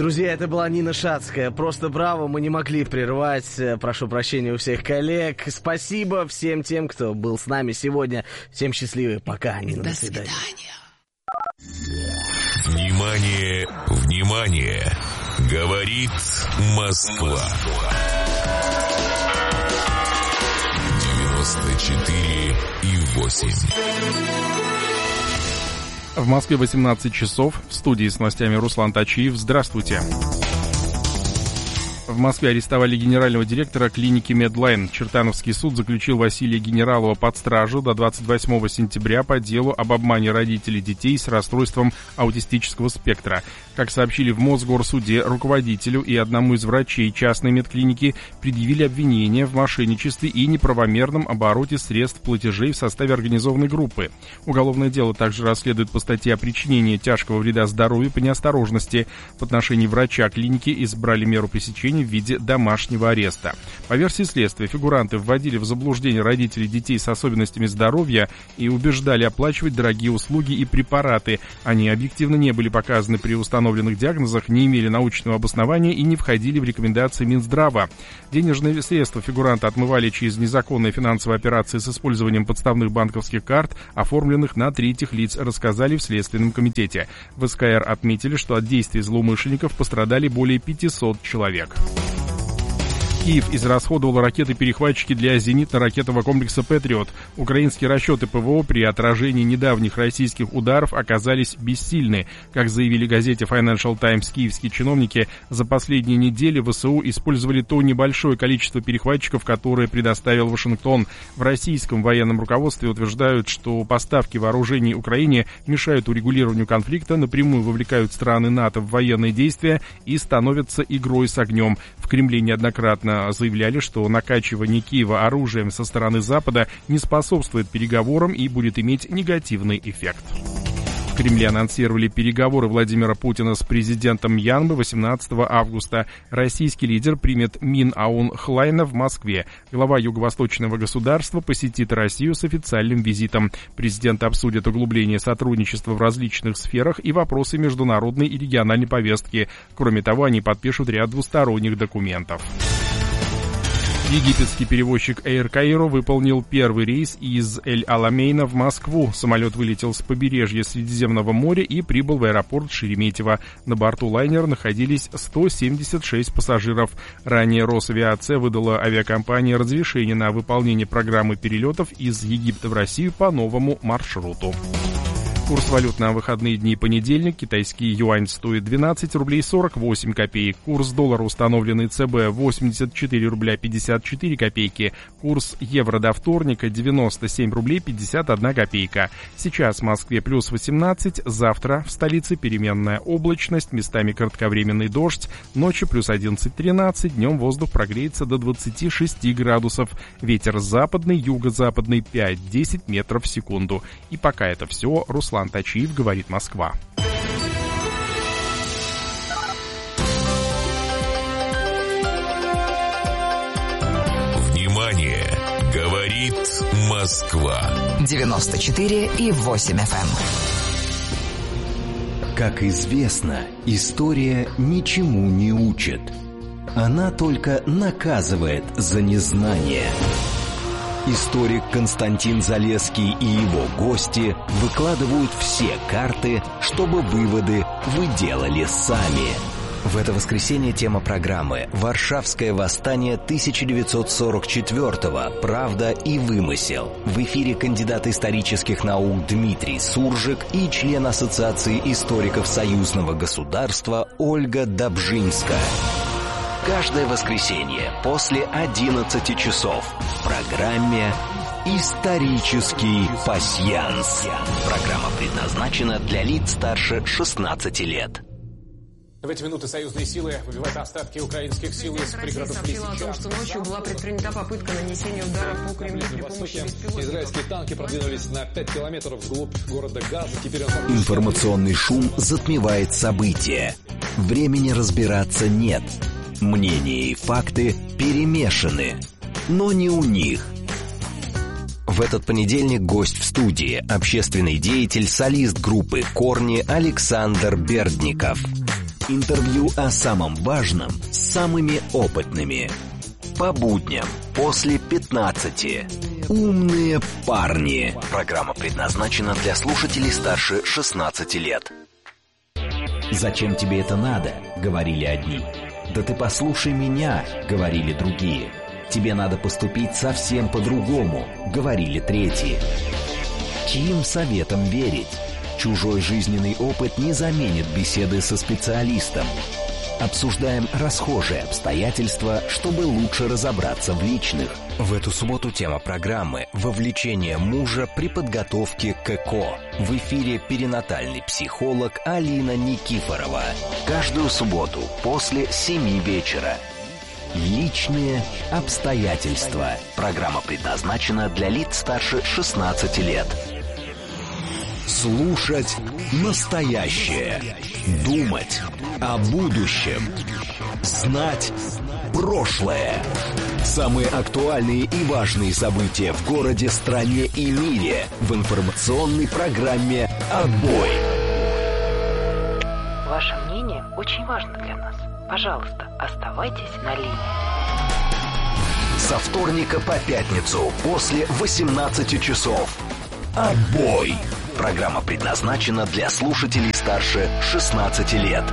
Друзья, это была Нина Шацкая. Просто браво, мы не могли прервать. Прошу прощения у всех коллег. Спасибо всем тем, кто был с нами сегодня. Всем счастливы. Пока, Нина. До свидания. Внимание, внимание! Говорит Москва. 94,8. В Москве 18 часов. В студии с новостями Руслан Тачиев. Здравствуйте. В Москве арестовали генерального директора клиники Медлайн. Чертановский суд заключил Василия Генералова под стражу до 28 сентября по делу об обмане родителей детей с расстройством аутистического спектра. Как сообщили в Мосгорсуде, руководителю и одному из врачей частной медклиники предъявили обвинения в мошенничестве и неправомерном обороте средств платежей в составе организованной группы. Уголовное дело также расследует по статье о причинении тяжкого вреда здоровью по неосторожности. В отношении врача клиники избрали меру пресечения в виде домашнего ареста. По версии следствия, фигуранты вводили в заблуждение родителей детей с особенностями здоровья и убеждали оплачивать дорогие услуги и препараты. Они объективно не были показаны при установленных диагнозах, не имели научного обоснования и не входили в рекомендации Минздрава. Денежные средства фигуранты отмывали через незаконные финансовые операции с использованием подставных банковских карт, оформленных на третьих лиц, рассказали в Следственном комитете. В СКР отметили, что от действий злоумышленников пострадали более 500 человек. Киев израсходовал ракеты-перехватчики для зенитно-ракетного комплекса «Патриот». Украинские расчеты ПВО при отражении недавних российских ударов оказались бессильны. Как заявили газете Financial Times киевские чиновники, за последние недели ВСУ использовали то небольшое количество перехватчиков, которое предоставил Вашингтон. В российском военном руководстве утверждают, что поставки вооружений Украине мешают урегулированию конфликта, напрямую вовлекают страны НАТО в военные действия и становятся игрой с огнем. В Кремле неоднократно заявляли, что накачивание Киева оружием со стороны Запада не способствует переговорам и будет иметь негативный эффект. В Кремле анонсировали переговоры Владимира Путина с президентом Мьянмы 18 августа. Российский лидер примет Мин Аун Хлайна в Москве. Глава юго-восточного государства посетит Россию с официальным визитом. Президенты обсудят углубление сотрудничества в различных сферах и вопросы международной и региональной повестки. Кроме того, они подпишут ряд двусторонних документов. Египетский перевозчик Air Cairo выполнил первый рейс из Эль-Аламейна в Москву. Самолет вылетел с побережья Средиземного моря и прибыл в аэропорт Шереметьево. На борту лайнера находились 176 пассажиров. Ранее Росавиация выдала авиакомпании разрешение на выполнение программы перелетов из Египта в Россию по новому маршруту. Курс валют на выходные дни: понедельник. Китайский юань стоит 12 рублей 48 копеек. Курс доллара, установленный ЦБ, 84 рубля 54 копейки. Курс евро до вторника 97 рублей 51 копейка. Сейчас в Москве плюс 18, завтра в столице переменная облачность, местами кратковременный дождь, ночью плюс 11-13, днем воздух прогреется до 26 градусов. Ветер западный, юго-западный 5-10 метров в секунду. И пока это все. Руслан Тачиев, говорит Москва. Внимание! Говорит Москва. 94,8 FM. Как известно, история ничему не учит. Она только наказывает за незнание. Историк Константин Залесский и его гости выкладывают все карты, чтобы выводы вы делали сами. В это воскресенье тема программы «Варшавское восстание 1944-го. Правда и вымысел». В эфире кандидат исторических наук Дмитрий Суржик и член Ассоциации историков Союзного государства Ольга Добжинская. Каждое воскресенье после 11 часов в программе «Исторический пасьянс». Программа предназначена для лиц старше 16 лет. В эти минуты союзные силы выбивают остатки украинских сил из пригородов Лисичанска. Россия сообщила о том, что ночью была предпринята попытка нанесения удара по Кремлю при помощи беспилотников. Израильские танки продвинулись на 5 километров вглубь города Газа. Теперь Информационный шум затмевает события. Времени разбираться нет. Мнения и факты перемешаны, но не у них. В этот понедельник гость в студии, общественный деятель, солист группы «Корни» Александр Бердников. Интервью о самом важном с самыми опытными. По будням после 15. «Умные парни». Программа предназначена для слушателей старше 16 лет. «Зачем тебе это надо?» — говорили одни. «Да ты послушай меня», — говорили другие. «Тебе надо поступить совсем по-другому», — говорили третьи. Чьим советам верить? Чужой жизненный опыт не заменит беседы со специалистом. Обсуждаем расхожие обстоятельства, чтобы лучше разобраться в личных. В эту субботу тема программы «Вовлечение мужа при подготовке к ЭКО». В эфире перинатальный психолог Алина Никифорова. Каждую субботу после 7 вечера. Личные обстоятельства. Программа предназначена для лиц старше 16 лет. Слушать настоящее. Думать о будущем. Знать прошлое. Самые актуальные и важные события в городе, стране и мире в информационной программе «Отбой». Ваше мнение очень важно для нас. Пожалуйста, оставайтесь на линии. Со вторника по пятницу после 18 часов. «Отбой». Программа предназначена для слушателей старше 16 лет.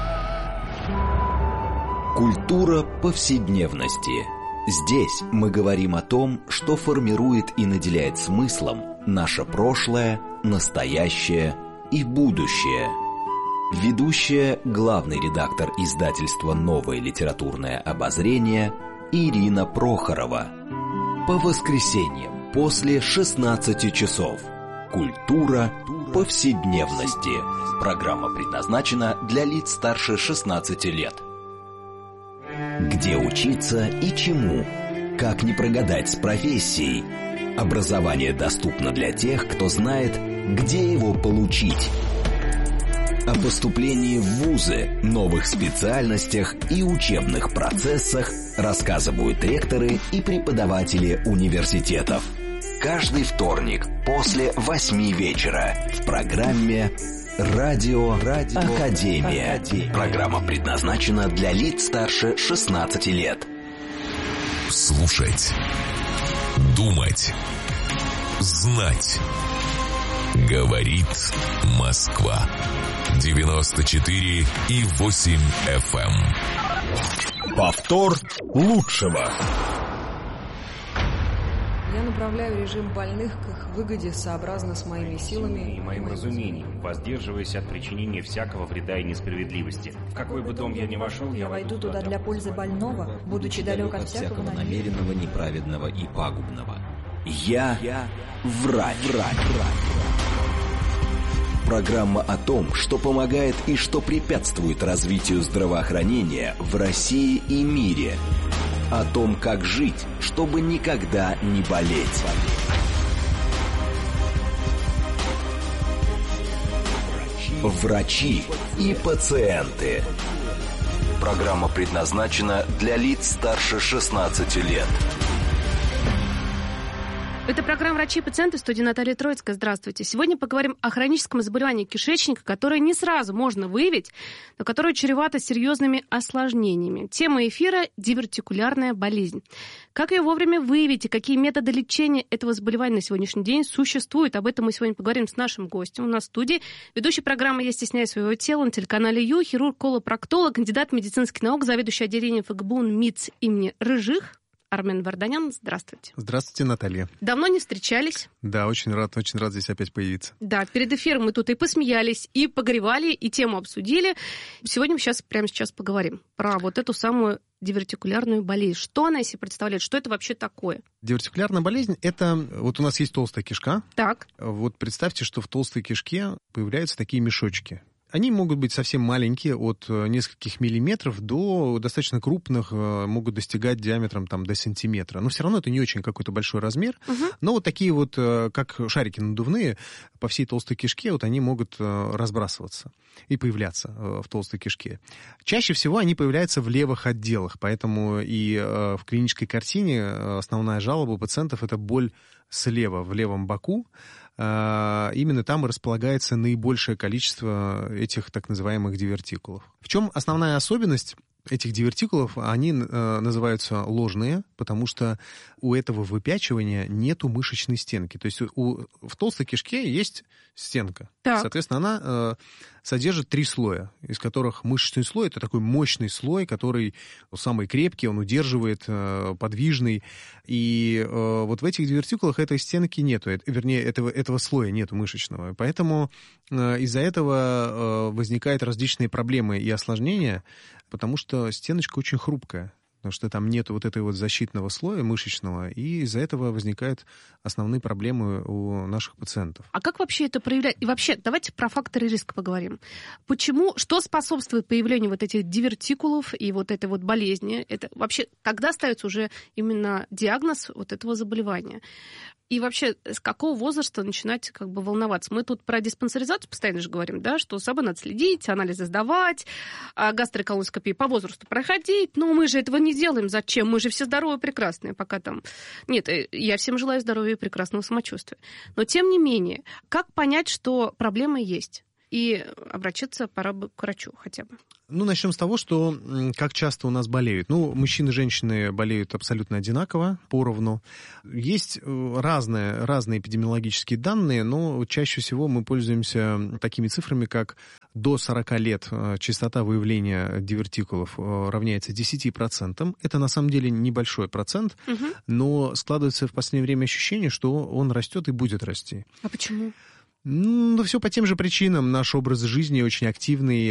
Культура повседневности. Здесь мы говорим о том, что формирует и наделяет смыслом наше прошлое, настоящее и будущее. Ведущая, главный редактор издательства «Новое литературное обозрение» Ирина Прохорова. По воскресеньям после 16 часов. Культура повседневности. Программа предназначена для лиц старше 16 лет. Где учиться и чему? Как не прогадать с профессией? Образование доступно для тех, кто знает, где его получить. О поступлении в вузы, новых специальностях и учебных процессах рассказывают ректоры и преподаватели университетов. Каждый вторник после 8 вечера в программе «Радио Академия». Программа предназначена для лиц старше 16 лет. Слушать, думать, знать. Говорит Москва. 94,8 FM. Повтор лучшего. Я направляю режим больных к их выгоде сообразно с моими силами и моим разумением, воздерживаясь от причинения всякого вреда и несправедливости. В какой бы дом я ни вошел, я войду туда для пользы больного, будучи далек от всякого намеренного, неправедного и пагубного. Я врач. Программа о том, что помогает и что препятствует развитию здравоохранения в России и мире. О том, как жить, чтобы никогда не болеть. Врачи и пациенты. Программа предназначена для лиц старше 16 лет. Это программа «Врачи и пациенты», в студии Наталья Троицкая. Здравствуйте. Сегодня поговорим о хроническом заболевании кишечника, которое не сразу можно выявить, но которое чревато серьезными осложнениями. Тема эфира – дивертикулярная болезнь. Как ее вовремя выявить и какие методы лечения этого заболевания на сегодняшний день существуют? Об этом мы сегодня поговорим с нашим гостем. У нас в студии ведущий программы «Я стесняюсь своего тела» на телеканале Ю, хирург-колопроктолог, кандидат медицинских наук, заведующий отделением ФГБУ МИЦ имени Рыжих Армен Варданян. Здравствуйте. Здравствуйте, Наталья. Давно не встречались. Да, очень рад здесь опять появиться. Да, перед эфиром мы тут и посмеялись, и погоревали, и тему обсудили. Сегодня мы прямо сейчас поговорим про вот эту самую дивертикулярную болезнь. Что она из себя представляет? Что это вообще такое? Дивертикулярная болезнь – это… Вот у нас есть толстая кишка. Так. Вот представьте, что в толстой кишке появляются такие мешочки. Они могут быть совсем маленькие, от нескольких миллиметров до достаточно крупных, могут достигать диаметром до сантиметра. Но все равно это не очень какой-то большой размер. Но вот такие вот, как шарики надувные, по всей толстой кишке, вот они могут разбрасываться и появляться в толстой кишке. Чаще всего они появляются в левых отделах, поэтому и в клинической картине основная жалоба у пациентов – это боль слева, в левом боку. именно там и располагается наибольшее количество этих так называемых дивертикулов. В чем основная особенность этих дивертикулов? Они называются ложные, потому что у этого выпячивания нету мышечной стенки. То есть в толстой кишке есть стенка. Так. Соответственно, она содержит 3 слоя, из которых мышечный слой — это такой мощный слой, который самый крепкий, он удерживает, подвижный. И вот в этих дивертикулах этой стенки нету, вернее, этого слоя нету мышечного. Поэтому из-за этого возникают различные проблемы и осложнения, потому что стеночка очень хрупкая. Потому что там нет вот этого вот защитного слоя мышечного, и из-за этого возникают основные проблемы у наших пациентов. А как вообще это проявляет? И вообще, давайте про факторы риска поговорим. Что способствует появлению вот этих дивертикулов и вот этой вот болезни? Это вообще, когда ставится уже именно диагноз вот этого заболевания? И вообще, с какого возраста начинать волноваться? Мы тут про диспансеризацию постоянно же говорим, да, что с собой надо следить, анализы сдавать, гастроколоноскопию по возрасту проходить. Но мы же этого не делаем. Зачем? Мы же все здоровые, прекрасные, пока там... Нет, я всем желаю здоровья и прекрасного самочувствия. Но тем не менее, как понять, что проблемы есть? И обращаться пора бы к врачу хотя бы. Начнем с того, что как часто у нас болеют. Мужчины и женщины болеют абсолютно одинаково, поровну. Есть разные эпидемиологические данные, но чаще всего мы пользуемся такими цифрами, как до 40 лет частота выявления дивертикулов равняется 10%. Это на самом деле небольшой процент, но складывается в последнее время ощущение, что он растет и будет расти. А почему? Все по тем же причинам. Наш образ жизни очень активный.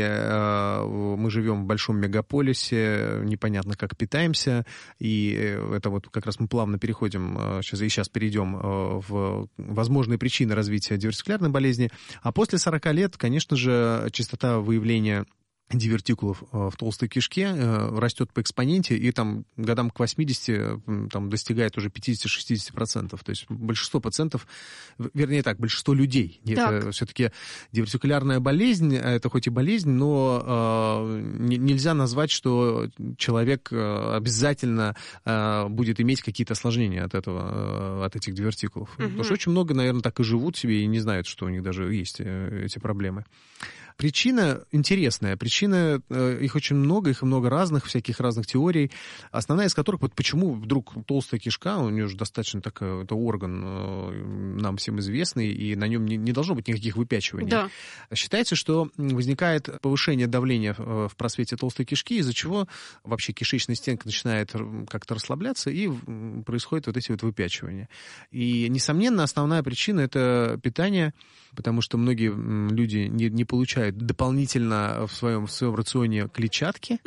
Мы живем в большом мегаполисе, непонятно, как питаемся. И это вот как раз мы плавно переходим, сейчас перейдем в возможные причины развития дивертикулярной болезни. А после 40 лет, конечно же, частота выявления дивертикулов в толстой кишке растет по экспоненте, и там годам к 80 достигает уже 50-60%. То есть большинство пациентов, большинство людей. Это все-таки дивертикулярная болезнь, это хоть и болезнь, но нельзя назвать, что человек обязательно будет иметь какие-то осложнения от этих дивертикулов. Потому что очень много, наверное, так и живут себе и не знают, что у них даже есть эти проблемы. Причина интересная. Причина, их очень много, их много разных, всяких разных теорий. Основная из которых, вот почему вдруг толстая кишка, у нее же достаточно такой, это орган нам всем известный, и на нем не должно быть никаких выпячиваний. Да. Считается, что возникает повышение давления в просвете толстой кишки, из-за чего вообще кишечная стенка начинает как-то расслабляться, и происходят вот эти вот выпячивания. И, несомненно, основная причина — это питание, потому что многие люди не получают дополнительно в своем рационе клетчатки,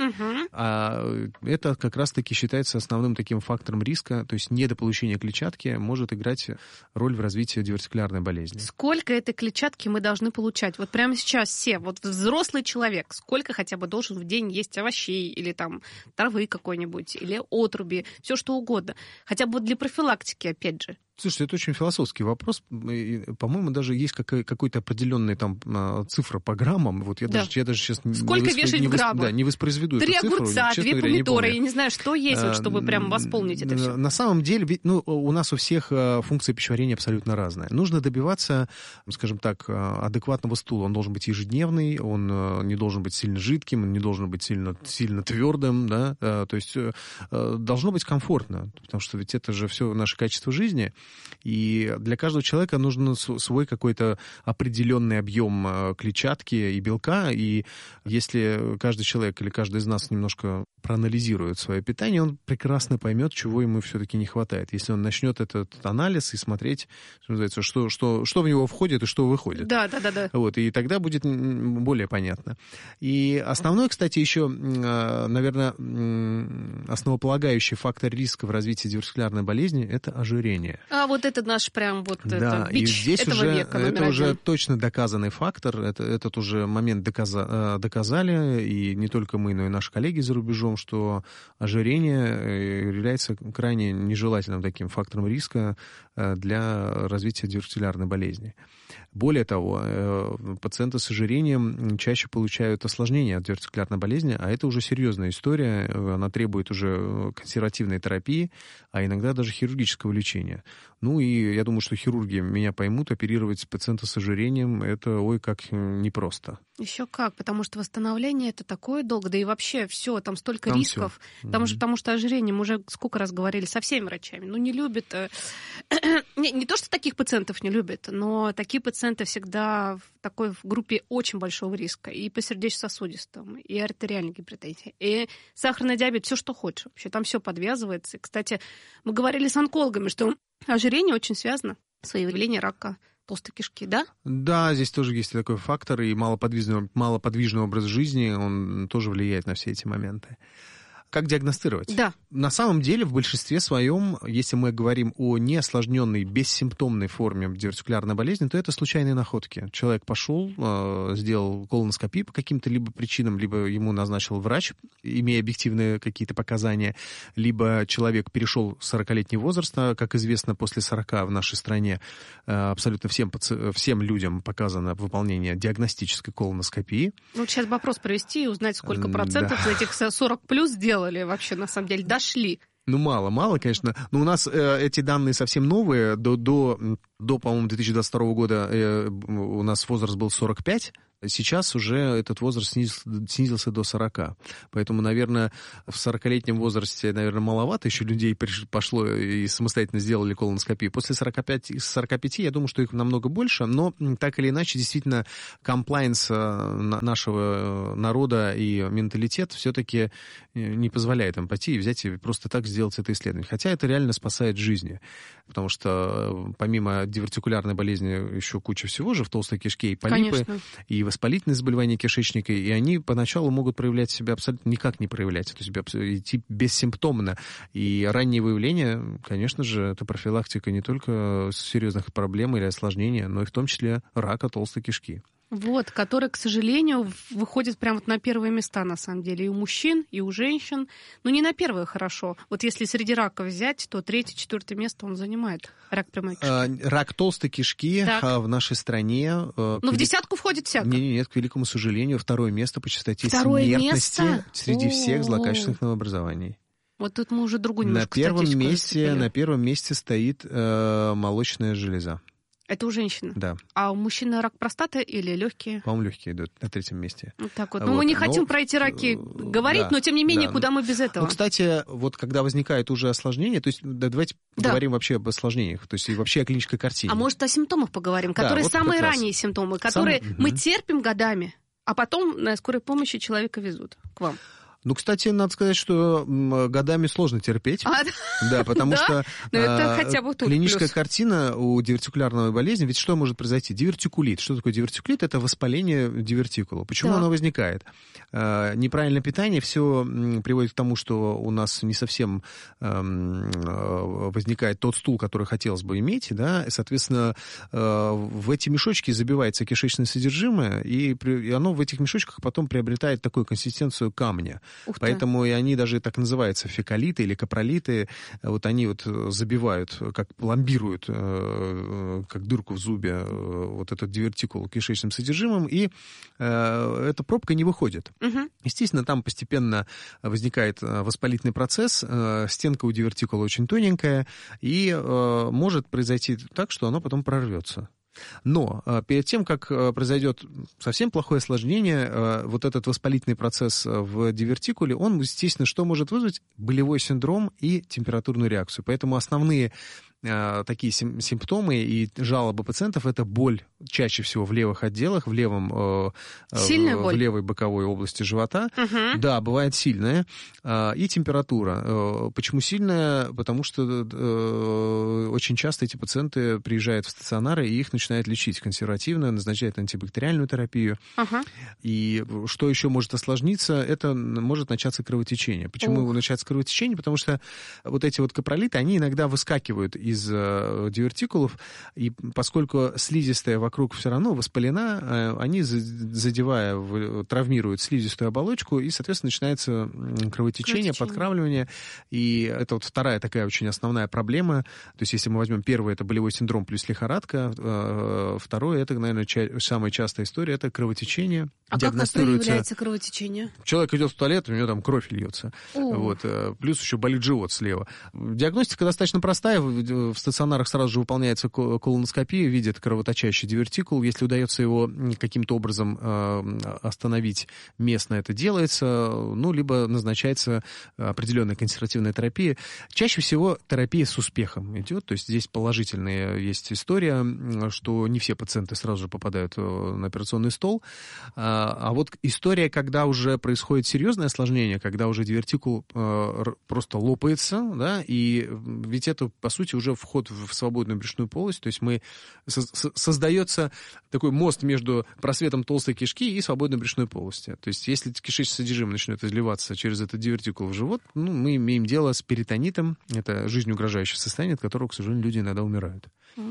а это как раз-таки считается основным таким фактором риска, то есть недополучение клетчатки может играть роль в развитии дивертикулярной болезни. Сколько этой клетчатки мы должны получать? Вот прямо сейчас все, вот взрослый человек, сколько хотя бы должен в день есть овощей или там травы какой-нибудь, или отруби, все что угодно. Хотя бы для профилактики, опять же. Слушайте, это очень философский вопрос. По-моему, даже есть какой-то определенный там цифра по граммам. Вот я даже сейчас сколько вешать в граммах? Не воспроизведу эту цифру. 3 огурца, 2 помидора, я не знаю, что есть, чтобы прям восполнить это все. На самом деле, у нас у всех функция пищеварения абсолютно разная. Нужно добиваться, скажем так, адекватного стула. Он должен быть ежедневный, он не должен быть сильно жидким, он не должен быть сильно твердым, да? То есть должно быть комфортно, потому что ведь это же все наше качество жизни. И для каждого человека нужен свой какой-то определенный объем клетчатки и белка. И если каждый человек или каждый из нас немножко проанализирует свое питание, он прекрасно поймет, чего ему все-таки не хватает. Если он начнет этот анализ и смотреть, что называется, что в него входит и что выходит. Да. Вот, и тогда будет более понятно. И основной, кстати, еще, наверное, основополагающий фактор риска в развитии дивертикулярной болезни — это ожирение. А вот это наш прям это бич и здесь этого века номер это 1. Уже точно доказанный фактор. Этот уже момент доказали, и не только мы, но и наши коллеги за рубежом, что ожирение является крайне нежелательным таким фактором риска для развития дивертикулярной болезни. Более того, пациенты с ожирением чаще получают осложнения от дивертикулярной болезни, а это уже серьезная история, она требует уже консервативной терапии, а иногда даже хирургического лечения. Ну и я думаю, что хирурги меня поймут, оперировать пациента с ожирением, это ой как непросто. Еще как, потому что восстановление это такое долго, да и вообще все, там столько рисков, потому что ожирение, мы уже сколько раз говорили со всеми врачами, не любят, не то, что таких пациентов не любят, но такие пациенты всегда в группе очень большого риска, и по сердечно-сосудистым, и артериальной гипертензии, и сахарный диабет, все, что хочешь, вообще там все подвязывается. И, кстати, мы говорили с онкологами, что ожирение очень связано с выявлением рака толстой кишки, да? Да, здесь тоже есть такой фактор, и малоподвижный образ жизни, он тоже влияет на все эти моменты. Как диагностировать? Да. На самом деле, в большинстве своем, если мы говорим о неосложненной, бессимптомной форме дивертикулярной болезни, то это случайные находки. Человек пошел, сделал колоноскопию по каким-то либо причинам, либо ему назначил врач, имея объективные какие-то показания, либо человек перешел 40-летний возраст, как известно, после 40 в нашей стране абсолютно всем людям показано выполнение диагностической колоноскопии. Сейчас бы опрос провести и узнать, сколько процентов из этих 40 плюс сделали вообще, на самом деле, дошли. Мало, конечно. Но у нас эти данные совсем новые. До по-моему, 2022 года у нас возраст был 45. Сейчас уже этот возраст снизился до 40. Поэтому, наверное, в 40-летнем возрасте, маловато еще людей пошло и самостоятельно сделали колоноскопию. После 45, я думаю, что их намного больше. Но так или иначе, действительно, комплаенс нашего народа и менталитет все-таки не позволяет им пойти и взять и просто так сделать это исследование. Хотя это реально спасает жизни. Потому что помимо дивертикулярной болезни еще куча всего же в толстой кишке, и полипы, и воспалительные заболевания кишечника, и они поначалу могут проявлять себя абсолютно никак не проявлять, то есть идти бессимптомно. И раннее выявление, конечно же, это профилактика не только серьезных проблем или осложнений, но и в том числе рака толстой кишки. Который, к сожалению, выходит прямо на первые места, на самом деле, и у мужчин, и у женщин. Но не на первое хорошо. Если среди раков взять, то 3-4 место он занимает. Рак прямой кишки. Рак толстой кишки в нашей стране... в десятку входит всяко. Нет, к великому сожалению, второе место по частоте смертности среди всех злокачественных новообразований. Тут мы уже другую немножко на первом месте стоит молочная железа. Это у женщины? Да. А у мужчины рак простаты или легкие? По-моему, легкие идут на 3-м месте. Мы не хотим про эти раки говорить, но тем не менее, куда мы без этого? Кстати, когда возникает уже осложнение, то есть давайте поговорим вообще об осложнениях, то есть и вообще о клинической картине. А может, о симптомах поговорим, которые самые ранние симптомы, которые мы терпим годами, а потом на скорой помощи человека везут к вам. Кстати, надо сказать, что годами сложно терпеть. Да, потому что клиническая картина у дивертикулярной болезни, ведь что может произойти? Дивертикулит. Что такое дивертикулит? Это воспаление дивертикула. Почему оно возникает? Неправильное питание все приводит к тому, что у нас не совсем возникает тот стул, который хотелось бы иметь, да, и, соответственно, в эти мешочки забивается кишечное содержимое, и оно в этих мешочках потом приобретает такую консистенцию камня. Поэтому и они даже так называются фекалиты или капролиты. Они забивают, как пломбируют, как дырку в зубе, этот дивертикул кишечным содержимым, и эта пробка не выходит. Естественно, там постепенно возникает воспалительный процесс, стенка у дивертикула очень тоненькая, и может произойти так, что оно потом прорвется. Но перед тем, как произойдет совсем плохое осложнение, этот воспалительный процесс в дивертикуле, он, естественно, что может вызвать? Болевой синдром и температурную реакцию. Поэтому основные такие симптомы и жалобы пациентов — это боль чаще всего в левых отделах, в левой боковой области живота. Да, бывает сильная. И температура. Почему сильная? Потому что очень часто эти пациенты приезжают в стационары, и их начинают лечить консервативно, назначают антибактериальную терапию. И что еще может осложниться? Это может начаться кровотечение. Почему начаться кровотечение? Потому что эти капролиты, они иногда выскакивают из дивертикулов, и поскольку слизистая вокруг все равно воспалена, они, травмируют слизистую оболочку, и, соответственно, начинается кровотечение, подкравливание, и это вторая такая очень основная проблема. То есть, если мы возьмем первое, это болевой синдром плюс лихорадка, второе, это, наверное, самая частая история, это кровотечение. А как проявляется кровотечение? Человек идет в туалет, у него там кровь льется. Плюс еще болит живот слева. Диагностика достаточно простая. в стационарах сразу же выполняется колоноскопия, видят кровоточащий дивертикул. Если удается его каким-то образом остановить местно, это делается, либо назначается определенная консервативная терапия. Чаще всего терапия с успехом идет, то есть здесь положительная есть история, что не все пациенты сразу же попадают на операционный стол. А вот история, когда уже происходит серьезное осложнение, когда уже дивертикул просто лопается, да, и ведь это, по сути, уже вход в свободную брюшную полость, то есть создается такой мост между просветом толстой кишки и свободной брюшной полости. То есть если кишечное содержимое начнет изливаться через этот дивертикул в живот, мы имеем дело с перитонитом, это жизнеугрожающее состояние, от которого, к сожалению, люди иногда умирают.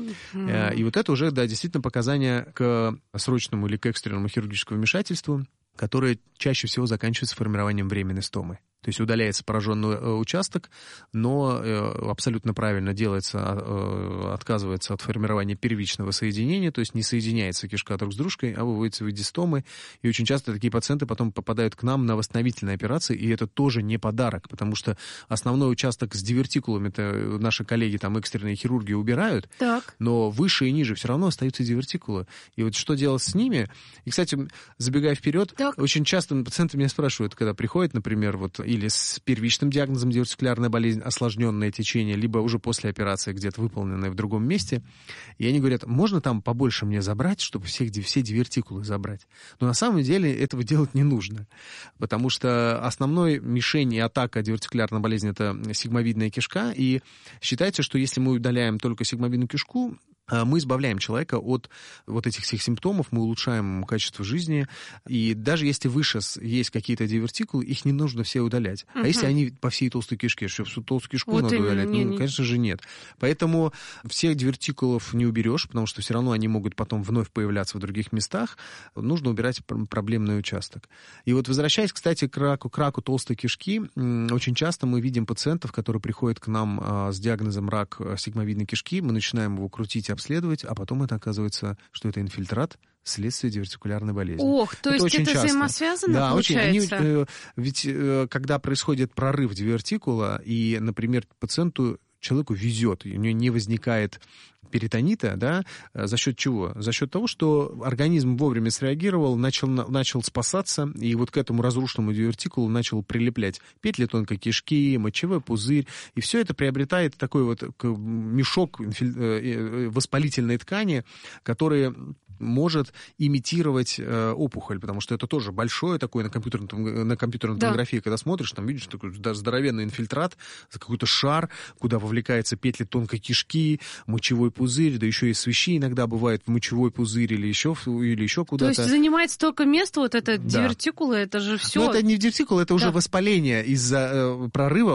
И вот это уже, да, действительно показания к срочному или к экстренному хирургическому вмешательству, которое чаще всего заканчивается формированием временной стомы. То есть удаляется пораженный участок, но абсолютно правильно делается, отказывается от формирования первичного соединения, то есть не соединяется кишка друг с дружкой, а выводится в виде стомы. И очень часто такие пациенты потом попадают к нам на восстановительные операции, и это тоже не подарок, потому что основной участок с дивертикулами-то наши коллеги, там, экстренные хирурги убирают, так. Но выше и ниже все равно остаются дивертикулы. И вот что делать с ними? И, кстати, забегая вперед, так. Очень часто пациенты меня спрашивают, когда приходят, например, или с первичным диагнозом дивертикулярная болезнь, осложненное течение, либо уже после операции где-то выполненное в другом месте. И они говорят, можно там побольше мне забрать, чтобы все дивертикулы забрать? Но на самом деле этого делать не нужно, потому что основной мишень и атака дивертикулярной болезни — это сигмовидная кишка, и считается, что если мы удаляем только сигмовидную кишку, мы избавляем человека от вот этих всех симптомов, мы улучшаем ему качество жизни, и даже если выше есть какие-то дивертикулы, их не нужно все удалять. А если они по всей толстой кишке, что всю толстую кишку вот надо удалять? Конечно же, нет. Поэтому всех дивертикулов не уберешь, потому что все равно они могут потом вновь появляться в других местах. Нужно убирать проблемный участок. И вот возвращаясь, кстати, к раку толстой кишки, очень часто мы видим пациентов, которые приходят к нам с диагнозом рак сигмовидной кишки, мы начинаем его крутить, обследовать, а потом это оказывается, что это инфильтрат вследствие дивертикулярной болезни. Ох, то есть это взаимосвязано, да, получается? Ведь когда происходит прорыв дивертикула, и, например, человеку везет, у него не возникает перитонита, да, за счет чего? За счет того, что организм вовремя среагировал, начал спасаться, и вот к этому разрушенному дивертикулу начал прилеплять петли тонкой кишки, мочевой пузырь, и все это приобретает такой вот мешок воспалительной ткани, который может имитировать опухоль, потому что это тоже большое такое на компьютерной томографии, когда смотришь, там видишь такой здоровенный инфильтрат, какой-то шар, куда вовлекаются петли тонкой кишки, мочевой пузырь, да еще и свищи иногда бывает в мочевой пузырь или еще куда-то. То есть занимает столько места вот это дивертикулы, это же все... Ну, это не дивертикул, это уже воспаление из-за прорыва,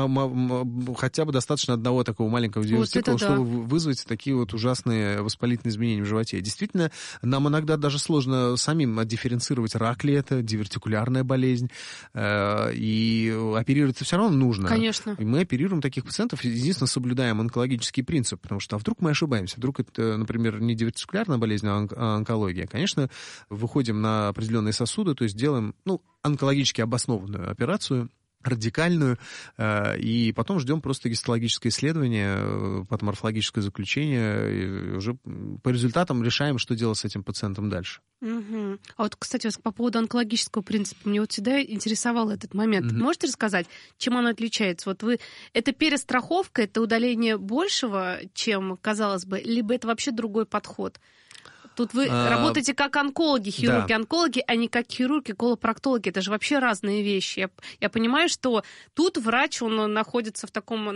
хотя бы достаточно одного такого маленького дивертикула, чтобы вызвать такие вот ужасные воспалительные изменения в животе. Действительно, нам иногда даже сложно самим отдифференцировать, рак ли это, дивертикулярная болезнь, и оперировать все равно нужно. Конечно. И мы оперируем таких пациентов, единственное, соблюдаем онкологический принцип, потому что вдруг мы ошибаемся, вдруг это, например, не дивертикулярная болезнь, а онкология. Конечно, выходим на определенные сосуды, то есть делаем онкологически обоснованную операцию, радикальную, и потом ждем просто гистологическое исследование, патоморфологическое заключение, и уже по результатам решаем, что делать с этим пациентом дальше. Угу. А вот, кстати, по поводу онкологического принципа, мне вот всегда интересовал этот момент. Можете рассказать, чем он отличается? Вот это перестраховка, это удаление большего, чем, казалось бы, либо это вообще другой подход? Тут вы работаете как онкологи, хирурги. Да. Онкологи, а не как хирурги, колопроктологи. Это же вообще разные вещи. Я понимаю, что тут врач, он находится в таком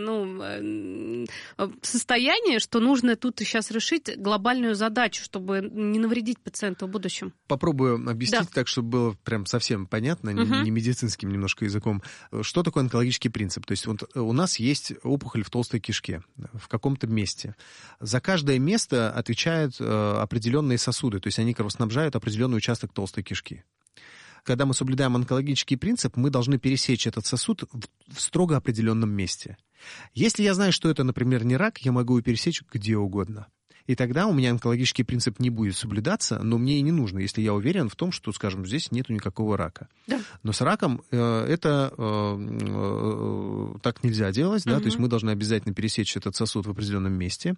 состоянии, что нужно тут сейчас решить глобальную задачу, чтобы не навредить пациенту в будущем. Попробую объяснить так, чтобы было прям совсем понятно, не медицинским немножко языком. Что такое онкологический принцип? То есть вот у нас есть опухоль в толстой кишке в каком-то месте. За каждое место отвечают определенные сосуды, то есть они кровоснабжают определенный участок толстой кишки. Когда мы соблюдаем онкологический принцип, мы должны пересечь этот сосуд в строго определенном месте. Если я знаю, что это, например, не рак, я могу его пересечь где угодно. и тогда у меня онкологический принцип не будет соблюдаться, но мне и не нужно, если я уверен в том, что, скажем, здесь нету никакого рака. Да. Но с раком это так нельзя делать, да, то есть мы должны обязательно пересечь этот сосуд в определенном месте.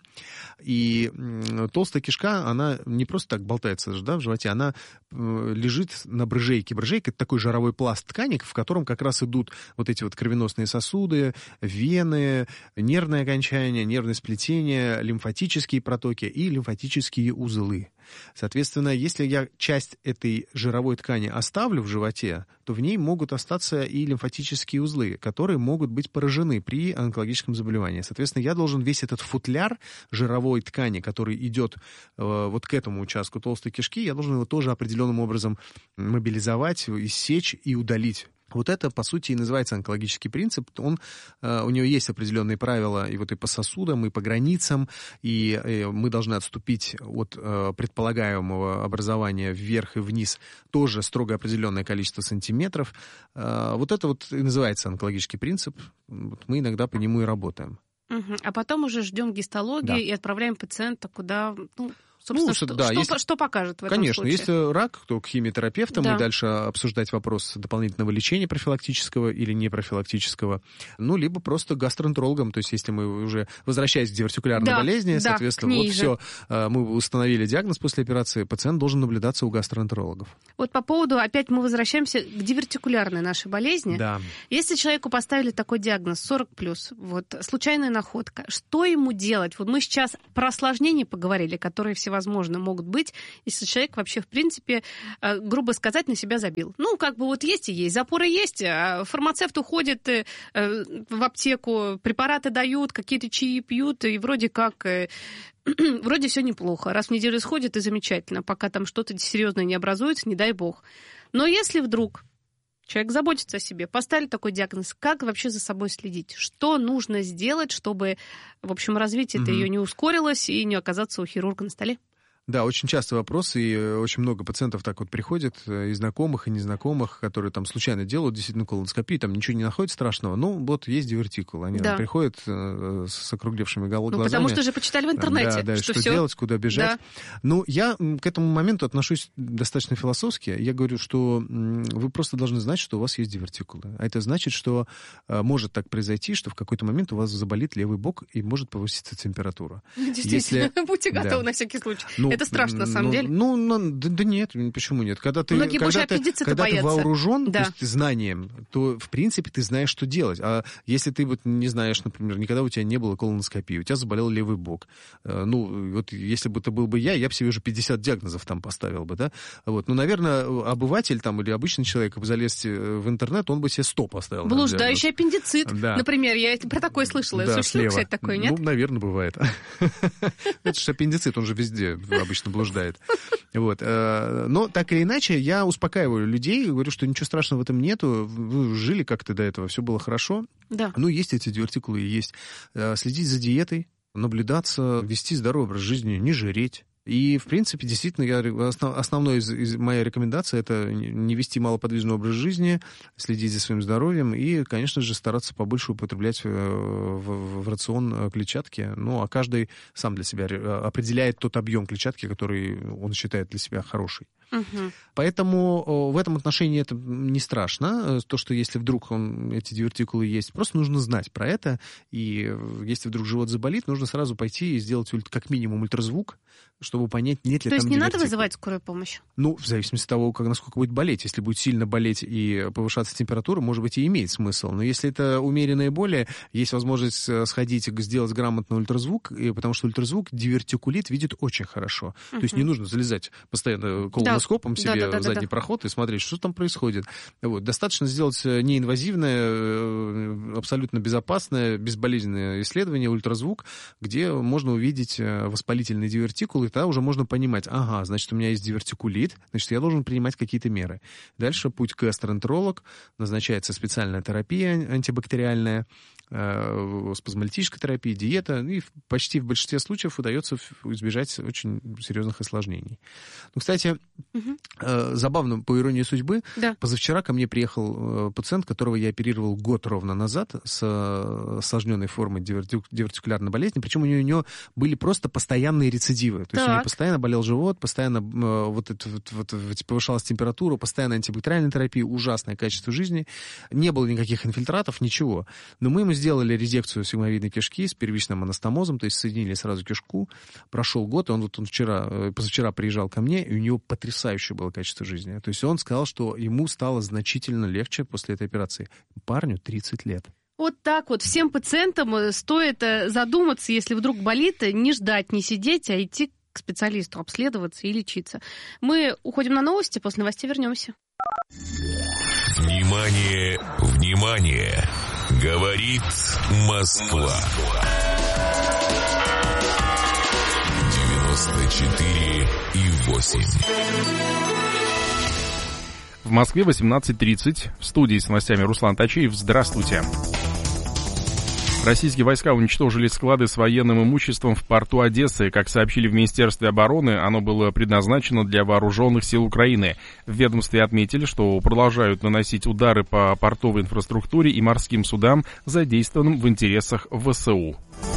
И толстая кишка, она не просто так болтается, да, в животе, она лежит на брыжейке. Брыжейка — это такой жировой пласт ткани, в котором как раз идут вот эти вот кровеносные сосуды, вены, нервные окончания, нервные сплетения, лимфатические протоки и лимфатические узлы. Соответственно, если я часть этой жировой ткани оставлю в животе, то в ней могут остаться и лимфатические узлы, которые могут быть поражены при онкологическом заболевании. Соответственно, я должен весь этот футляр жировой ткани, который идет вот к этому участку толстой кишки, я должен его тоже определенным образом мобилизовать, иссечь и удалить. Вот это, по сути, и называется онкологический принцип. У него есть определенные правила и вот и по сосудам, и по границам, и мы должны отступить от предполагаемого образования вверх и вниз тоже строго определенное количество сантиметров. Вот это вот и называется онкологический принцип. Вот мы иногда по нему и работаем. А потом уже ждем гистологии и отправляем пациента куда... Собственно, что покажет в этом конечно, случае? если рак, то к химиотерапевтам и дальше обсуждать вопрос дополнительного лечения профилактического или непрофилактического, либо просто гастроэнтерологам, то есть если мы уже, возвращаясь к дивертикулярной болезни, соответственно, вот все, мы установили диагноз после операции, пациент должен наблюдаться у гастроэнтерологов. Вот по поводу, опять мы возвращаемся к дивертикулярной нашей болезни. Да. Если человеку поставили такой диагноз 40+, вот, случайная находка, что ему делать? Вот мы сейчас про осложнения поговорили, которые всевозможно могут быть, если человек вообще, в принципе, грубо сказать, на себя забил. Вот есть и есть, запоры есть, а фармацевт уходит в аптеку, препараты дают, какие-то чаи пьют, и вроде как... Вроде все неплохо. Раз в неделю сходит, и замечательно, пока там что-то серьезное не образуется, не дай бог. Но если вдруг человек заботится о себе, поставили такой диагноз, как вообще за собой следить? Что нужно сделать, чтобы, в общем, развитие ее не ускорилось и не оказаться у хирурга на столе? Да, очень частый вопрос, и очень много пациентов так вот приходят, и знакомых, и незнакомых, которые там случайно делают действительно колоноскопию, там ничего не находят страшного, вот есть дивертикул, они приходят с округлевшими глазами. Потому что же почитали в интернете, что все... делать, куда бежать. Да. Я к этому моменту отношусь достаточно философски. Я говорю, что вы просто должны знать, что у вас есть дивертикулы. А это значит, что может так произойти, что в какой-то момент у вас заболит левый бок и может повыситься температура. Действительно, будьте готовы на всякий случай. Это страшно, на самом деле. Да нет, почему нет? Когда ты вооружен, то есть знанием, то, в принципе, ты знаешь, что делать. А если ты не знаешь, например, никогда у тебя не было колоноскопии, у тебя заболел левый бок. Вот если бы это был бы я бы себе уже 50 диагнозов там поставил бы, да? Наверное, обыватель там или обычный человек залез в интернет, он бы себе 100 поставил. Блуждающий аппендицит, например. Я про такое слышала. Существует, кстати, такое, нет? Наверное, бывает. Это же аппендицит, он же везде обычно блуждает. Но так или иначе, я успокаиваю людей, говорю, что ничего страшного в этом нету, вы жили как-то до этого, все было хорошо. Да. Есть эти дивертикулы, есть. Следить за диетой, наблюдаться, вести здоровый образ жизни, не жиреть. И, в принципе, действительно, основной из моей рекомендации — это не вести малоподвижный образ жизни, следить за своим здоровьем и, конечно же, стараться побольше употреблять в рацион клетчатки. А каждый сам для себя определяет тот объем клетчатки, который он считает для себя хороший. Угу. Поэтому в этом отношении это не страшно. То, что если вдруг эти дивертикулы есть, просто нужно знать про это. И если вдруг живот заболит, нужно сразу пойти и сделать как минимум ультразвук, чтобы понять, нет ли там дивертикул. То есть не надо вызывать скорую помощь? В зависимости от того, насколько будет болеть. Если будет сильно болеть и повышаться температура, может быть, и имеет смысл. Но если это умеренные боли, есть возможность сходить, сделать грамотный ультразвук, потому что ультразвук дивертикулит видит очень хорошо. То есть не нужно залезать постоянно колоноскопом себе в задний проход и смотреть, что там происходит. Достаточно сделать неинвазивное, абсолютно безопасное, безболезненное исследование, ультразвук, где можно увидеть воспалительный дивертикул, и тогда уже можно понимать, значит, у меня есть дивертикулит, значит, я должен принимать какие-то меры. Дальше путь к гастроэнтеролог, назначается специальная терапия антибактериальная, спазмолитическая терапия, диета, и почти в большинстве случаев удается избежать очень серьезных осложнений. Кстати, Забавно, по иронии судьбы, да. Позавчера ко мне приехал пациент, которого я оперировал год ровно назад с осложненной формой дивертикулярной болезни, причем у него были просто постоянные рецидивы. То есть у него постоянно болел живот, постоянно повышалась температура, постоянно антибактериальная терапия, ужасное качество жизни, не было никаких инфильтратов, ничего. Но мы ему сделали резекцию сигмовидной кишки с первичным анастомозом, то есть соединили сразу кишку, прошел год, и он позавчера приезжал ко мне, и у него потрясающее было качество жизни. То есть он сказал, что ему стало значительно легче после этой операции. Парню 30 лет. Вот так вот. Всем пациентам стоит задуматься, если вдруг болит, не ждать, не сидеть, а идти к специалисту, обследоваться и лечиться. Мы уходим на новости, после новостей вернемся. Внимание, внимание! Говорит Москва. 94,8. В Москве 18:30. В студии с новостями Руслан Тачеев. Здравствуйте. Российские войска уничтожили склады с военным имуществом в порту Одессы. Как сообщили в Министерстве обороны, оно было предназначено для вооруженных сил Украины. В ведомстве отметили, что продолжают наносить удары по портовой инфраструктуре и морским судам, задействованным в интересах ВСУ.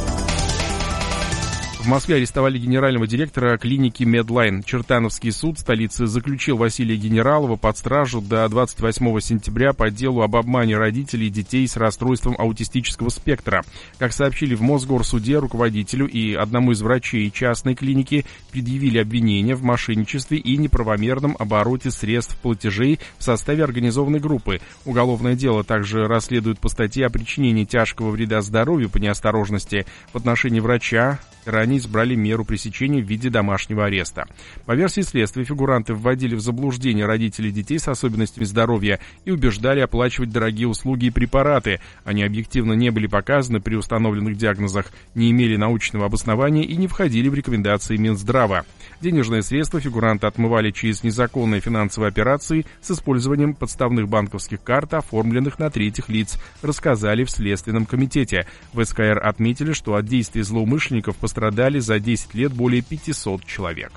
В Москве арестовали генерального директора клиники Медлайн. Чертановский суд столицы заключил Василия Генералова под стражу до 28 сентября по делу об обмане родителей и детей с расстройством аутистического спектра. Как сообщили в Мосгорсуде, руководителю и одному из врачей частной клиники предъявили обвинения в мошенничестве и неправомерном обороте средств платежей в составе организованной группы. Уголовное дело также расследуют по статье о причинении тяжкого вреда здоровью по неосторожности в отношении врача. Ранее избрали меру пресечения в виде домашнего ареста. По версии следствия, фигуранты вводили в заблуждение родителей детей с особенностями здоровья и убеждали оплачивать дорогие услуги и препараты. Они объективно не были показаны при установленных диагнозах, не имели научного обоснования и не входили в рекомендации Минздрава. Денежные средства фигуранты отмывали через незаконные финансовые операции с использованием подставных банковских карт, оформленных на третьих лиц, рассказали в Следственном комитете. В СКР отметили, что от действий злоумышленников пострадали за 10 лет более 500 человек.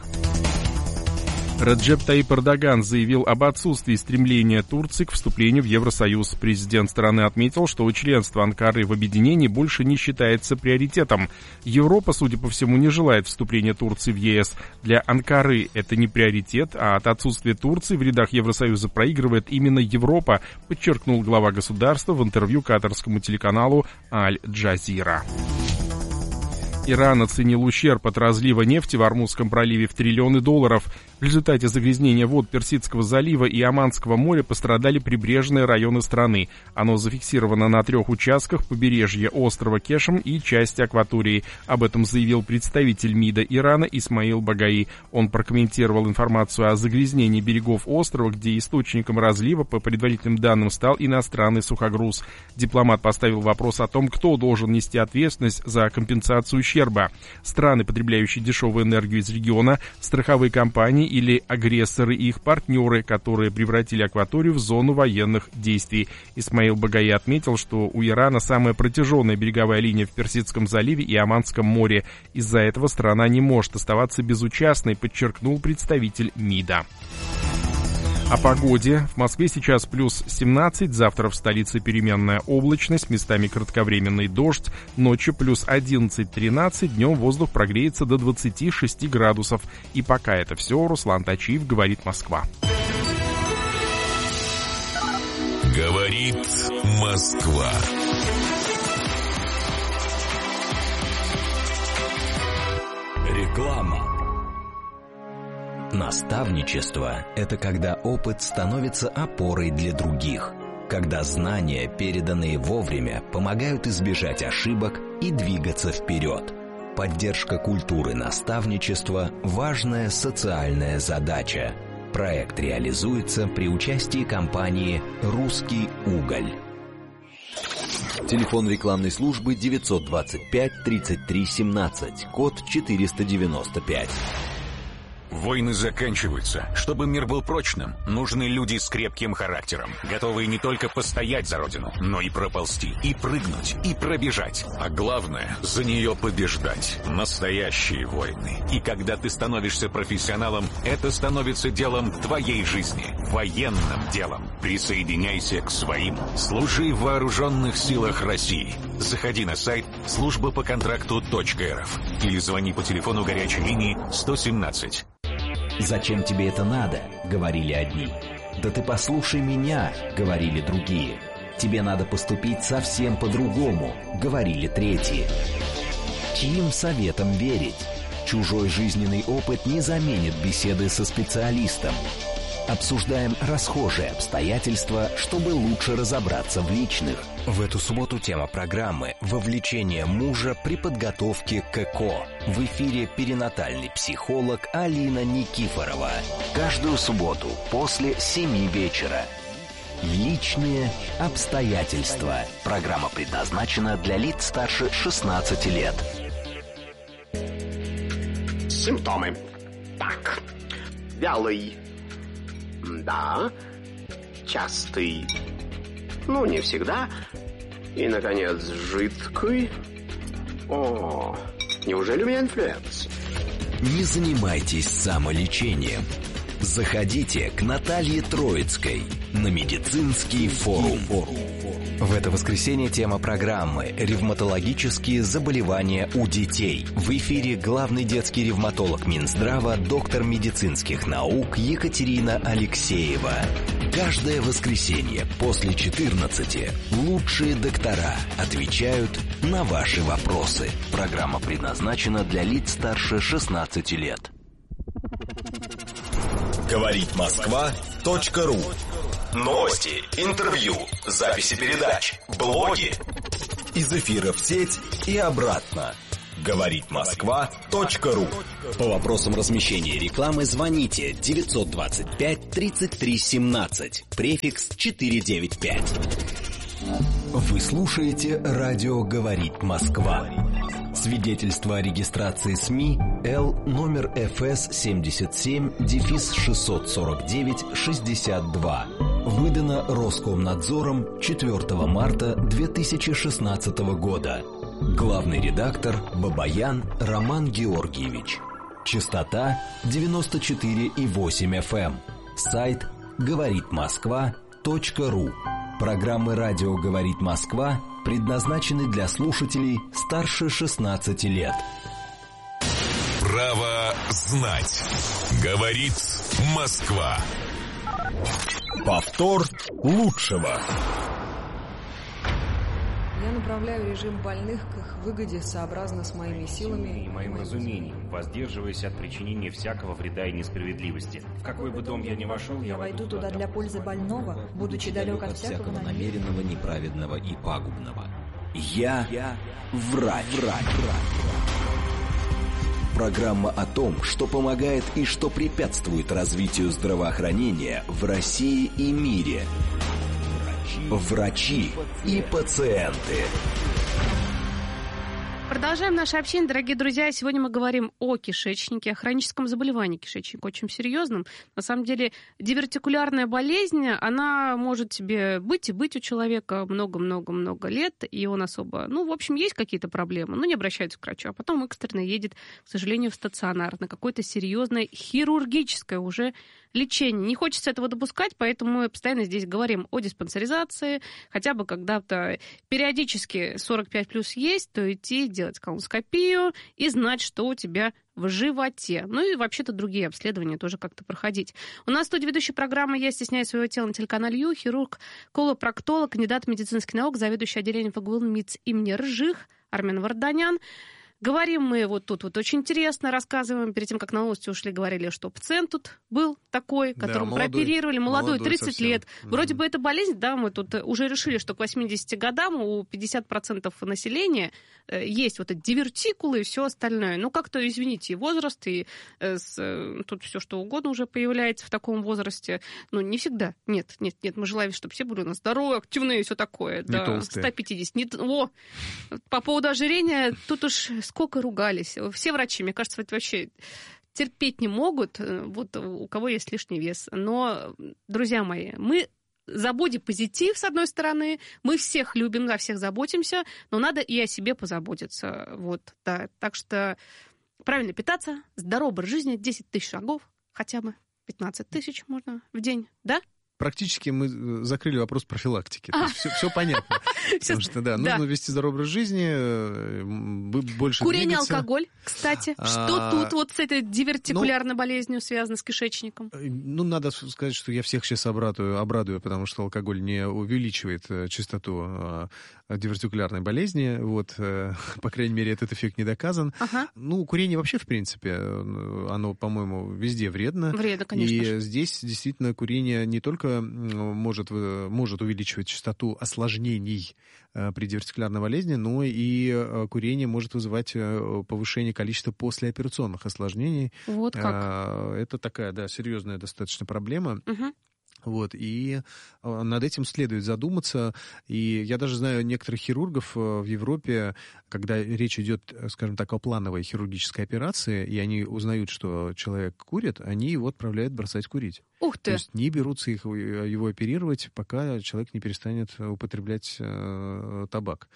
Реджеп Таyyip Эрдоган заявил об отсутствии стремления Турции к вступлению в Евросоюз. Президент страны отметил, что членство Анкары в объединении больше не считается приоритетом. Европа, судя по всему, не желает вступления Турции в ЕС. Для Анкары это не приоритет, а от отсутствия Турции в рядах Евросоюза проигрывает именно Европа, подчеркнул глава государства в интервью катарскому телеканалу Аль-Джазира. Иран оценил ущерб от разлива нефти в Ормузском проливе в $триллионы. В результате загрязнения вод Персидского залива и Оманского моря пострадали прибрежные районы страны. Оно зафиксировано на 3 участках побережья острова Кешем и части акватории. Об этом заявил представитель МИДа Ирана Исмаил Багаи. Он прокомментировал информацию о загрязнении берегов острова, где источником разлива, по предварительным данным, стал иностранный сухогруз. Дипломат поставил вопрос о том, кто должен нести ответственность за компенсацию ущерба. Страны, потребляющие дешевую энергию из региона, страховые компании или агрессоры и их партнеры, которые превратили акваторию в зону военных действий. Исмаил Багаи отметил, что у Ирана самая протяженная береговая линия в Персидском заливе и Оманском море. Из-за этого страна не может оставаться безучастной, подчеркнул представитель МИДа. О погоде. В Москве сейчас плюс 17, завтра в столице переменная облачность, местами кратковременный дождь, ночью плюс 11-13, днем воздух прогреется до 26 градусов. И пока это все, Руслан Тачеев, говорит Москва. Говорит Москва. Реклама. Наставничество – это когда опыт становится опорой для других, когда знания, переданные вовремя, помогают избежать ошибок и двигаться вперед. Поддержка культуры наставничества – важная социальная задача. Проект реализуется при участии компании «Русский уголь». Телефон рекламной службы 925 33 17, код 495. Войны заканчиваются. Чтобы мир был прочным, нужны люди с крепким характером, готовые не только постоять за родину, но и проползти, и прыгнуть, и пробежать. А главное, за нее побеждать. Настоящие войны. И когда ты становишься профессионалом, это становится делом твоей жизни. Военным делом. Присоединяйся к своим. Служи в вооруженных силах России. Заходи на сайт службапоконтракту.рф или звони по телефону горячей линии 117. «Зачем тебе это надо?» — говорили одни. «Да ты послушай меня!» — говорили другие. «Тебе надо поступить совсем по-другому!» — говорили третьи. Чьим советам верить? Чужой жизненный опыт не заменит беседы со специалистом. Обсуждаем расхожие обстоятельства, чтобы лучше разобраться в личных. В эту субботу тема программы «Вовлечение мужа при подготовке к ЭКО». В эфире перинатальный психолог Алина Никифорова. Каждую субботу после 7 вечера. Личные обстоятельства. Программа предназначена для лиц старше 16 лет. Симптомы. Так. Вялый. Да. Частый. Ну, не всегда. И, наконец, жидкий. О, неужели у меня инфлюенс? Не занимайтесь самолечением. Заходите к Наталье Троицкой на медицинский форум. В это воскресенье тема программы «Ревматологические заболевания у детей». В эфире главный детский ревматолог Минздрава, доктор медицинских наук Екатерина Алексеева. Каждое воскресенье после 14 лучшие доктора отвечают на ваши вопросы. Программа предназначена для лиц старше 16 лет. Говорит Москва.ру. Новости, интервью, записи передач, блоги. Из эфира в сеть и обратно. Говорит Москва.ру. По вопросам размещения рекламы звоните 925 33 17, префикс 495. Вы слушаете радио «Говорит Москва». Свидетельство о регистрации СМИ Л номер ФС 77-649-62. Выдано Роскомнадзором 4 марта 2016 года. Главный редактор Бабаян Роман Георгиевич. Частота 94,8 FM. Сайт говоритмосква.ру. Программы «Радио говорит Москва» предназначены для слушателей старше 16 лет. Право знать. Говорит Москва. Повтор лучшего. Я направляю режим больных к их выгоде сообразно с моими силами и моим разумением, воздерживаясь от причинения всякого вреда и несправедливости. В какой бы дом я ни вошел, я войду туда для пользы больного, будучи далек от всякого намеренного, неправедного и пагубного. Я врач. Программа о том, что помогает и что препятствует развитию здравоохранения в России и мире. Врачи и пациенты. Продолжаем наше общение, дорогие друзья. Сегодня мы говорим о кишечнике, о хроническом заболевании кишечника, очень серьезном. На самом деле, дивертикулярная болезнь, она может себе быть и быть у человека много-много-много лет, и он особо... в общем, есть какие-то проблемы, но не обращаются к врачу, а потом экстренно едет, к сожалению, в стационар на какое-то серьезное хирургическое уже лечение. Не хочется этого допускать, поэтому мы постоянно здесь говорим о диспансеризации, хотя бы когда-то периодически 45+ есть, то идти делать колоноскопию и знать, что у тебя в животе. И вообще-то другие обследования тоже как-то проходить. У нас в студии ведущая программы «Я стесняюсь своего тела» на телеканале Ю, хирург, колопроктолог, кандидат медицинских наук, заведующий отделением ФГУ МИЦ имени Ржих Армен Варданян. Говорим мы тут очень интересно, рассказываем. Перед тем, как на новости ушли, говорили, что пациент тут был такой, которого прооперировали, молодой 30 совсем. Лет. Вроде бы это болезнь, мы тут уже решили, что к 80 годам у 50% населения есть эти дивертикулы и все остальное. Как-то, извините, и возраст, и тут все что угодно уже появляется в таком возрасте. Не всегда. Нет, мы желаем, чтобы все были у нас здоровые, активные и все такое. Не толстые. 150. По поводу ожирения, тут уж сколько ругались. Все врачи, мне кажется, это вообще терпеть не могут, вот у кого есть лишний вес. Но, друзья мои, мы за бодипозитив, с одной стороны, мы всех любим, о всех заботимся, но надо и о себе позаботиться. Вот, да. Так что правильно питаться, здоровый образ жизни, 10 тысяч шагов хотя бы. 15 тысяч можно в день, да? Практически мы закрыли вопрос профилактики. То есть все понятно. Потому что, нужно вести здоровый образ жизни, больше Курение, двигаться. алкоголь, кстати. Что тут вот с этой дивертикулярной болезнью связано, с кишечником? Надо сказать, что я всех сейчас обрадую, потому что алкоголь не увеличивает частоту дивертикулярной болезни. Вот, по крайней мере, этот эффект не доказан. Ага. Курение вообще, в принципе, оно, по-моему, везде вредно. Вредно, конечно. И здесь действительно курение не только может увеличивать частоту осложнений при дивертикулярной болезни, но и курение может вызывать повышение количества послеоперационных осложнений. Вот как. Это такая, серьезная достаточно проблема. Угу. Вот, и над этим следует задуматься. И я даже знаю некоторых хирургов в Европе, когда речь идет, скажем так, о плановой хирургической операции, и они узнают, что человек курит, они его отправляют бросать курить. Ух ты! То есть не берутся его оперировать, пока человек не перестанет употреблять табак.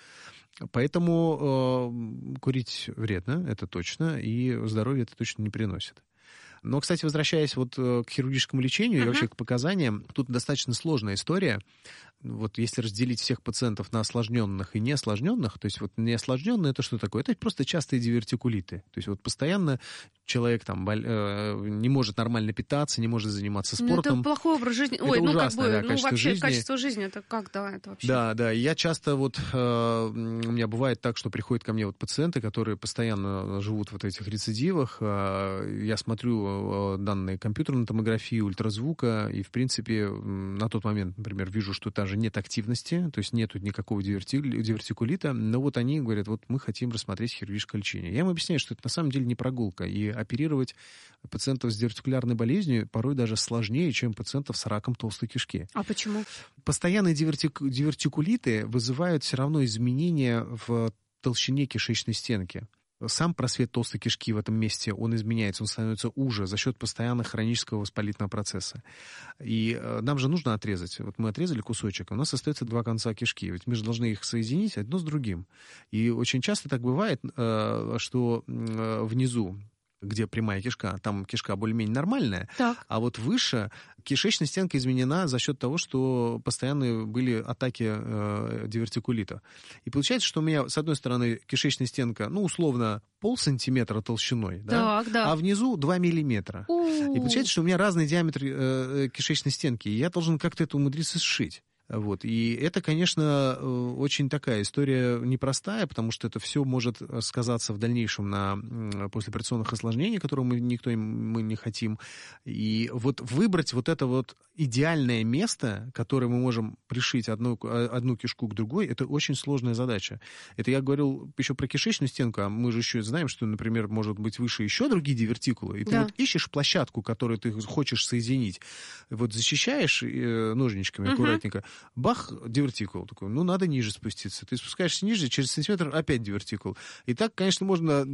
Поэтому курить вредно, это точно, и здоровье это точно не приносит. Но, кстати, возвращаясь вот к хирургическому лечению и вообще к показаниям, тут достаточно сложная история. Вот если разделить всех пациентов на осложненных и неосложненных, то есть вот неосложненные это что такое? Это просто частые дивертикулиты. То есть вот постоянно человек там не может нормально питаться, не может заниматься спортом. Это плохой образ жизни. Это ужасное, качество жизни, это как, это вообще? Да, я часто у меня бывает так, что приходят ко мне вот пациенты, которые постоянно живут в вот этих рецидивах. Я смотрю данные компьютерной томографии, ультразвука, и, в принципе, на тот момент, например, вижу, что даже нет активности, то есть нету никакого дивертикулита, но вот они говорят, вот мы хотим рассмотреть хирургическое лечение. Я им объясняю, что это на самом деле не прогулка, и оперировать пациентов с дивертикулярной болезнью порой даже сложнее, чем пациентов с раком толстой кишки. А почему? Постоянные дивертикулиты вызывают все равно изменения в толщине кишечной стенки. Сам просвет толстой кишки в этом месте, он изменяется, он становится уже за счет постоянного хронического воспалительного процесса. И нам же нужно отрезать. Вот мы отрезали кусочек, у нас остается 2 конца кишки. Ведь мы же должны их соединить одно с другим. И очень часто так бывает, что внизу, где прямая кишка, там кишка более-менее нормальная, так. А вот выше кишечная стенка изменена за счет того, что постоянно были атаки дивертикулита. И получается, что у меня, с одной стороны, кишечная стенка, условно, 0,5 сантиметра толщиной, да? А внизу 2 миллиметра. И получается, что у меня разный диаметр кишечной стенки, и я должен как-то это умудриться сшить. Вот. И это, конечно, очень такая история непростая, потому что это все может сказаться в дальнейшем на послеоперационных осложнениях, которые мы не хотим. И вот выбрать вот это вот идеальное место, которое мы можем пришить одну кишку к другой, это очень сложная задача. Это я говорил еще про кишечную стенку, а мы же еще знаем, что, например, может быть выше еще другие дивертикулы, и ты вот ищешь площадку, которую ты хочешь соединить, вот защищаешь ножничками аккуратненько, бах, дивертикул. Такой, надо ниже спуститься. Ты спускаешься ниже, через сантиметр опять дивертикул. И так, конечно, можно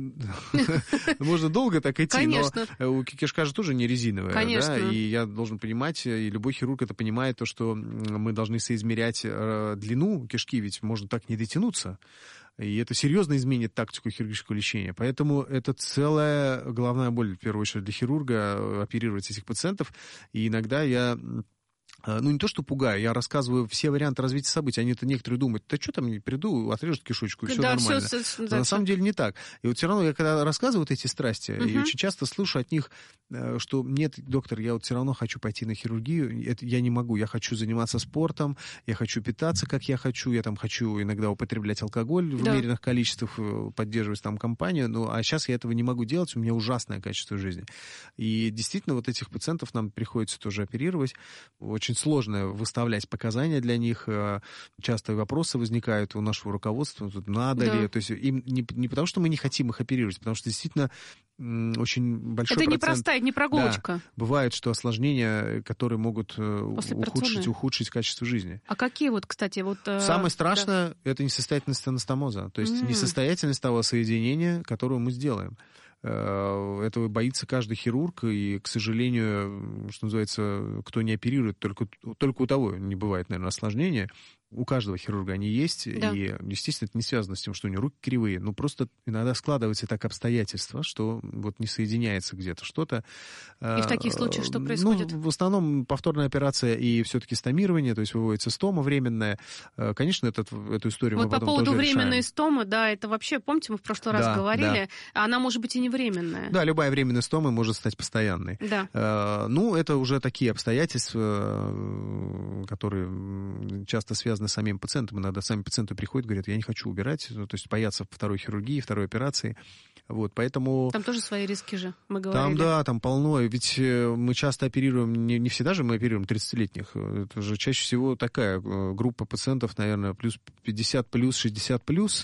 долго так идти, конечно. Но кишка же тоже не резиновая. Конечно. Да? И я должен понимать, и любой хирург это понимает, то, что мы должны соизмерять длину кишки, ведь можно так не дотянуться. И это серьезно изменит тактику хирургического лечения. Поэтому это целая головная боль, в первую очередь, для хирурга, оперировать этих пациентов. И иногда я... не то, что пугаю, я рассказываю все варианты развития событий. Они-то некоторые думают, да что там, не приду, отрежут кишечку, и все нормально. Но на самом деле не так. И вот все равно я когда рассказываю вот эти страсти, и очень часто слышу от них, что нет, доктор, я вот все равно хочу пойти на хирургию, я не могу, я хочу заниматься спортом, я хочу питаться, как я хочу, я там хочу иногда употреблять алкоголь в умеренных количествах, поддерживать там компанию, а сейчас я этого не могу делать, у меня ужасное качество жизни. И действительно вот этих пациентов нам приходится тоже оперировать. Очень сложно выставлять показания для них. Часто вопросы возникают у нашего руководства, надо ли. То есть им не потому, что мы не хотим их оперировать, потому что действительно очень большой процент... Это непростая, не прогулочка. Да, бывает, что осложнения, которые могут ухудшить качество жизни. А какие вот, кстати, Самое страшное — это несостоятельность анастомоза, то есть несостоятельность того соединения, которое мы сделаем. Этого боится каждый хирург, и, к сожалению, что называется, кто не оперирует, только у того не бывает, наверное, осложнения. У каждого хирурга они есть, да. И, естественно, это не связано с тем, что у него руки кривые, но просто иногда складываются так обстоятельства, что вот не соединяется где-то что-то. И в таких случаях что происходит? В основном повторная операция и все-таки стомирование, то есть выводится стома временная. Конечно, эту историю вот мы потом по поводу тоже временной решаем. стомы, да, это вообще, помните, мы в прошлый раз говорили, она может быть и не временная. Да, любая временная стома может стать постоянной. Да. Это уже такие обстоятельства, которые часто связаны с самим пациентом. Иногда сами пациенты приходят, говорят, я не хочу убирать, то есть боятся второй хирургии, второй операции. Вот, поэтому... Там тоже свои риски же, мы говорили. Там полно. Ведь мы часто оперируем, не всегда же мы оперируем 30-летних. Это же чаще всего такая группа пациентов, наверное, плюс 50, плюс 60, плюс.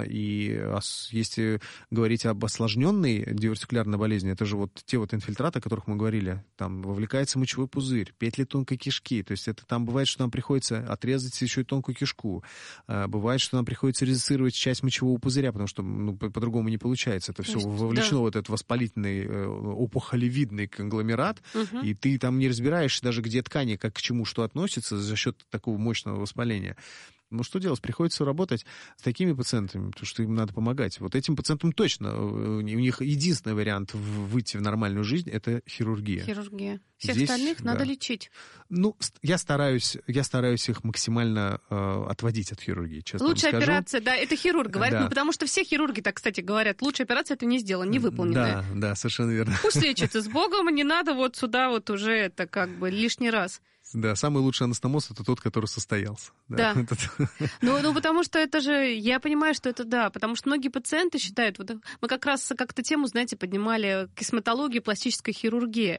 И если говорить об осложненной дивертикулярной болезни, это же вот те вот инфильтраты, о которых мы говорили. Там вовлекается мочевой пузырь, петли тонкой кишки. То есть это там бывает, что нам приходится отрезать еще и тонкую кишку. Бывает, что нам приходится резецировать часть мочевого пузыря, потому что по-другому не получается. Это все вовлечено в этот воспалительный опухолевидный конгломерат, и ты там не разбираешься даже, где ткани, как к чему что относится за счет такого мощного воспаления. Ну, что делать? Приходится работать с такими пациентами, потому что им надо помогать. Вот этим пациентам точно. У них единственный вариант выйти в нормальную жизнь — это хирургия. Хирургия. Всех остальных надо лечить. Ну, я стараюсь их максимально отводить от хирургии, честно Лучшая вам скажу. операция, да, это хирург говорит, потому что все хирурги так, кстати, говорят, лучшая операция — это не сделана, не выполненная. Да, совершенно верно. Пусть лечится с Богом, не надо вот сюда вот уже это как бы лишний раз. Да, самый лучший анастомоз — это тот, который состоялся. Да. Ну, потому что это же, я понимаю, что это да, потому что многие пациенты считают, вот мы как раз как-то тему, знаете, поднимали косметологию, пластической хирургии,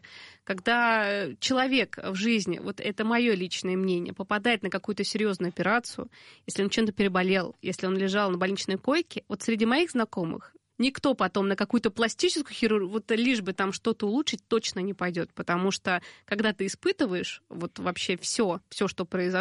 когда человек в жизни, вот это мое личное мнение, попадает на какую-то серьезную операцию, если он чем-то переболел, если он лежал на больничной койке, вот среди моих знакомых никто потом на какую-то пластическую хирургию, вот лишь бы там что-то улучшить, точно не пойдет, потому что когда ты испытываешь вот вообще все, что произошло,